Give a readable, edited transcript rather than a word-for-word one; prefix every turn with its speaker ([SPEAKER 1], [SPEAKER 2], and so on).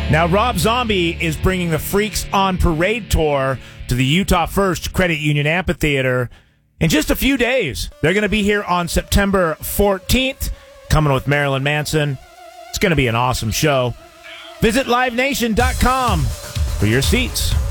[SPEAKER 1] Now, Rob Zombie is bringing the Freaks on Parade tour to the Utah First Credit Union Amphitheater in just a few days. They're going to be here on September 14th, coming with Marilyn Manson. It's going to be an awesome show. Visit LiveNation.com for your seats.